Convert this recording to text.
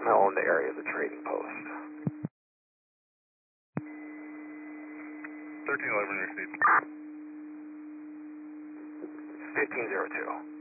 personnel in the area of the trading post. 1311, receipt. 1502.